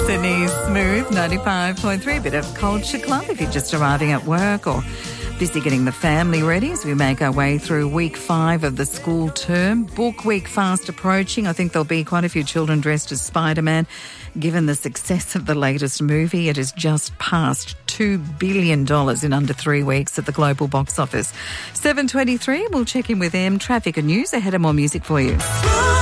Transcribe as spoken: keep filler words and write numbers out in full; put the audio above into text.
Sydney's Smooth ninety-five point three. Bit of Culture Club if you're just arriving at work or busy getting the family ready as we make our way through week five of the school term. Book week fast approaching. I think there'll be quite a few children dressed as Spider-Man. Given the success of the latest movie, it has just passed two billion dollars in under three weeks at the global box office. seven twenty-three, we'll check in with them. Traffic and news ahead of more music for you.